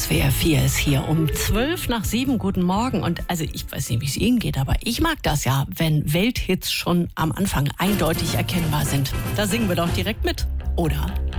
SWR 4 ist hier um 6:12. Guten Morgen. Und also ich weiß nicht, wie es Ihnen geht, aber ich mag das ja, wenn Welthits schon am Anfang eindeutig erkennbar sind. Da singen wir doch direkt mit, oder?